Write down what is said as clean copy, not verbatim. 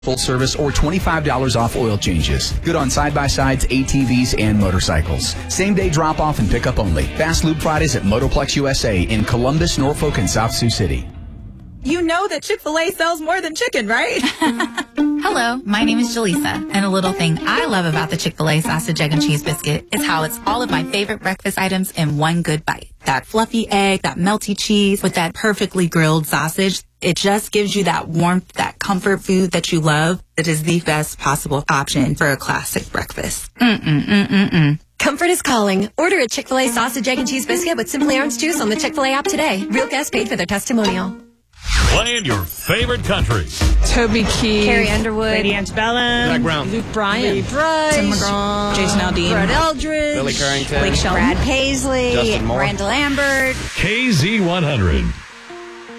full service, or $25 off oil changes. Good on side-by-sides, ATVs, and motorcycles. Same-day drop-off and pickup only. Fast Lube Fridays at Motoplex USA in Columbus, Norfolk, and South Sioux City. You know that Chick-fil-A sells more than chicken, right? Hello, my name is Jaleesa, and a little thing I love about the Chick-fil-A sausage, egg, and cheese biscuit is how it's all of my favorite breakfast items in one good bite. That fluffy egg, that melty cheese with that perfectly grilled sausage. It just gives you that warmth, that comfort food that you love. It is the best possible option for a classic breakfast. Comfort is calling. Order a Chick-fil-A sausage, egg, and cheese biscuit with Simply Orange Juice on the Chick-fil-A app today. Real guests paid for their testimonial. Playing your favorite country. Toby Keith, Carrie Underwood, Lady Antebellum, Zach Brown, Luke Bryan, Lee Brice, Tim McGraw, Jason Aldean, Brett Eldridge, Billy Currington, Blake Shelton, Brad Paisley, Justin Moore, Randall Lambert. KZ100.